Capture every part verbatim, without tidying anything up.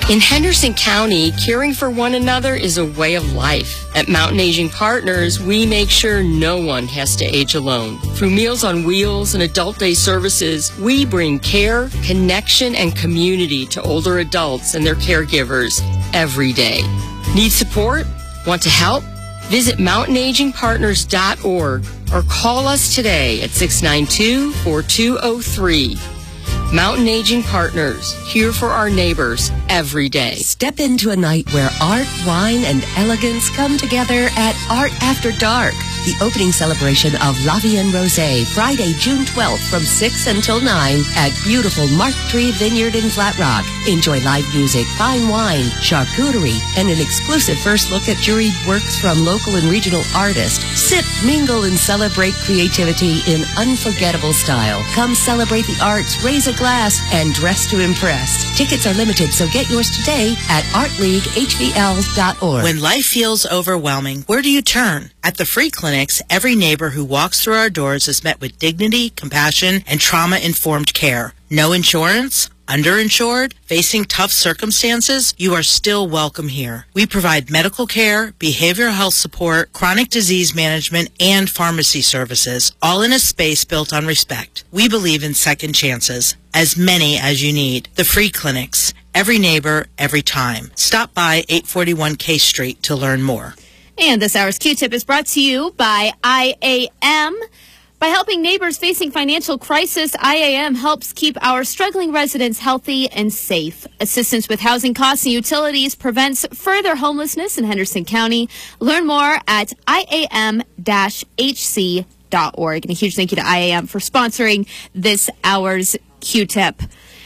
In Henderson County, caring for one another is a way of life. At Mountain Aging Partners, we make sure no one has to age alone. Through Meals on Wheels and Adult Day services, we bring care, connection, and community to older adults and their caregivers every day. Need support? Want to help? Visit mountain aging partners dot org or call us today at six nine two, four two zero three. Mountain Aging Partners, here for our neighbors every day. Step into a night where art, wine, and elegance come together at Art After Dark, the opening celebration of La Vie en Rosé, Friday, June twelfth from six until nine at beautiful Mark Tree Vineyard in Flat Rock. Enjoy live music, fine wine, charcuterie, and an exclusive first look at juried works from local and regional artists. Sip, mingle, and celebrate creativity in unforgettable style. Come celebrate the arts, raise a glass, and dress to impress. Tickets are limited, so get yours today at art league h v l dot org. When life feels overwhelming, where do you turn? At the free clinics, every neighbor who walks through our doors is met with dignity, compassion, and trauma-informed care. No insurance? Underinsured? Facing tough circumstances? You are still welcome here. We provide medical care, behavioral health support, chronic disease management, and pharmacy services, all in a space built on respect. We believe in second chances, as many as you need. The free clinics, every neighbor, every time. Stop by eight forty-one K Street to learn more. And this hour's Q-Tip is brought to you by I A M. By helping neighbors facing financial crisis, I A M helps keep our struggling residents healthy and safe. Assistance with housing costs and utilities prevents further homelessness in Henderson County. Learn more at I A M dash H C dot org. And a huge thank you to I A M for sponsoring this hour's Q-Tip.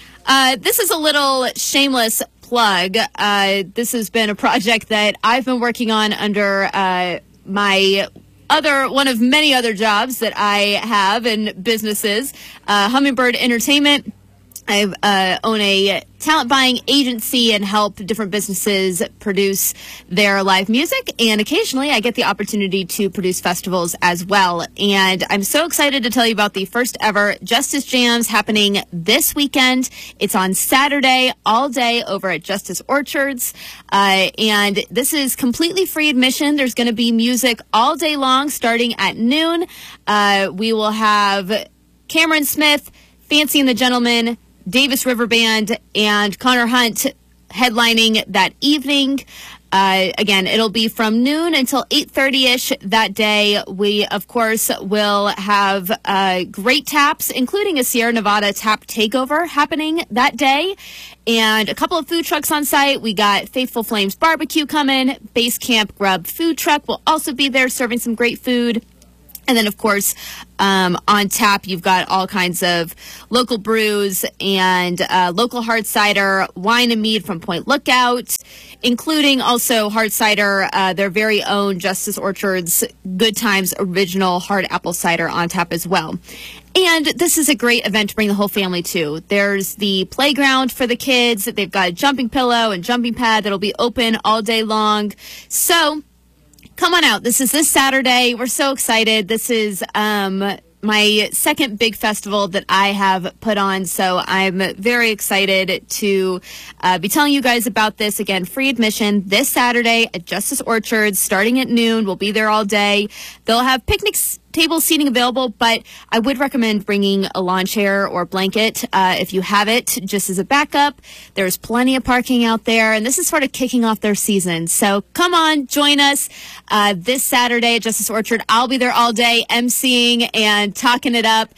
Uh, this is a little shameless plug. Uh, this has been a project that I've been working on under uh, my other one of many other jobs that I have in businesses. Uh, Hummingbird Entertainment. I uh, own a talent buying agency and help different businesses produce their live music. And occasionally I get the opportunity to produce festivals as well. And I'm so excited to tell you about the first ever Justice Jams happening this weekend. It's on Saturday all day over at Justice Orchards. Uh, and this is completely free admission. There's going to be music all day long starting at noon. Uh, we will have Cameron Smith, Fancy and the Gentleman, Davis River Band, and Connor Hunt headlining that evening. Uh, again, it'll be from noon until eight thirty-ish that day. We, of course, will have uh, great taps, including a Sierra Nevada tap takeover happening that day. And a couple of food trucks on site. We got Faithful Flames Barbecue coming. Base Camp Grub Food Truck will also be there serving some great food. And then, of course, um, on tap, you've got all kinds of local brews and uh, local hard cider, wine and mead from Point Lookout, including also hard cider, uh, their very own Justice Orchards Good Times original hard apple cider on tap as well. And this is a great event to bring the whole family to. There's the playground for the kids. They've got a jumping pillow and jumping pad that'll be open all day long. So come on out. This is this Saturday. We're so excited. This is um, my second big festival that I have put on, so I'm very excited to uh, be telling you guys about this. Again, free admission this Saturday at Justice Orchards, starting at noon. We'll be there all day. They'll have picnics, table seating available, but I would recommend bringing a lawn chair or blanket uh, if you have it, just as a backup. There's plenty of parking out there, and this is sort of kicking off their season. So come on, join us uh, this Saturday at Justice Orchard. I'll be there all day emceeing and talking it up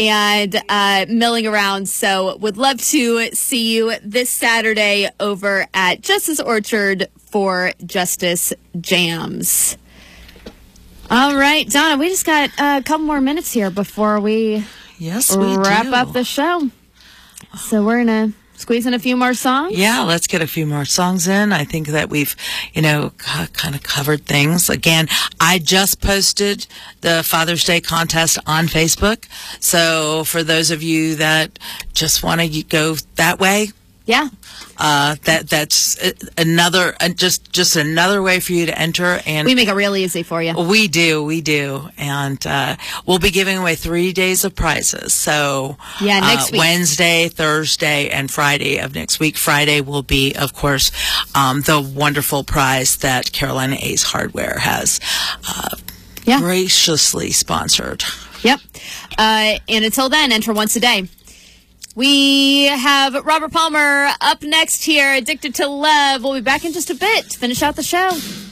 and uh, milling around. So would love to see you this Saturday over at Justice Orchard for Justice Jams. All right, Donna, we just got a couple more minutes here before we, yes, we wrap do. up the show. So we're going to squeeze in a few more songs? Yeah, let's get a few more songs in. I think that we've, you know, kind of covered things. Again, I just posted the Father's Day contest on Facebook. So for those of you that just want to go that way, Yeah. Uh, that that's another uh, just just another way for you to enter, and we make it real easy for you. We do, we do, and uh, we'll be giving away three days of prizes. So yeah, next uh, week, Wednesday, Thursday, and Friday of next week. Friday will be, of course, um, the wonderful prize that Carolina Ace Hardware has uh, yeah. graciously sponsored. Yep. Uh, and until then, enter once a day. We have Robert Palmer up next here, Addicted to Love. We'll be back in just a bit to finish out the show.